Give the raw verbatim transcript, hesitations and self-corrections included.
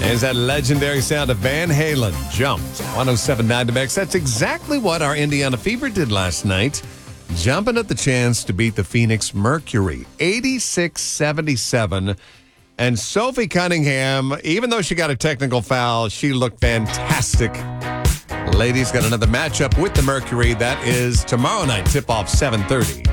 Is that legendary sound of Van Halen, Jumped, one oh seven point nine to Mix. That's exactly what our Indiana Fever did last night, jumping at the chance to beat the Phoenix Mercury, eighty-six seventy-seven. And Sophie Cunningham, even though she got a technical foul, she looked fantastic. Ladies got another matchup with the Mercury. That is tomorrow night, tip-off seven thirty.